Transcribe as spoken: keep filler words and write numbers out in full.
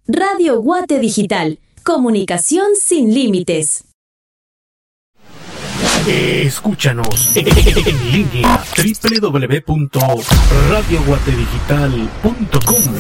Radio Guate Digital. Comunicación sin límites. Escúchanos en línea doble u doble u doble u punto radio guate digital punto com.